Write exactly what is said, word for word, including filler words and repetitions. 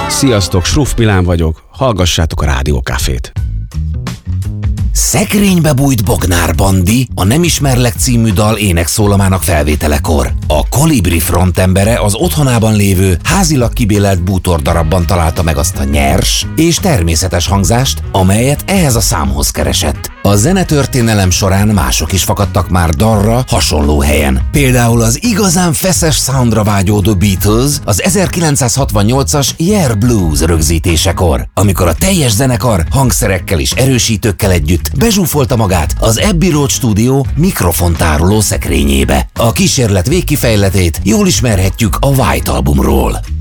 Sziasztok, Sruf Milán vagyok, hallgassátok a Rádiókafét. Szekrénybe bújt Bognár Bandi a Nem ismerlek című dal énekszólamának felvételekor. A Kolibri frontembere az otthonában lévő, házilag kibélelt bútordarabban találta meg azt a nyers és természetes hangzást, amelyet ehhez a számhoz keresett. A zenetörténelem során mások is fakadtak már dalra hasonló helyen. Például az igazán feszes soundra vágyódó Beatles az ezerkilencszázhatvannyolcas Yeah Blues rögzítésekor, amikor a teljes zenekar hangszerekkel és erősítőkkel együtt bezsúfolta magát az Abbey Road stúdió mikrofontároló szekrényébe. A kísérlet végkifejletét jól ismerhetjük a White albumról.